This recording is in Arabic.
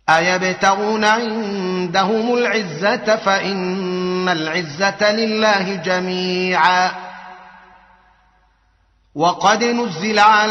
أيبتغون عندهم العزة فإن العزة لله جميعا. وقد نزل على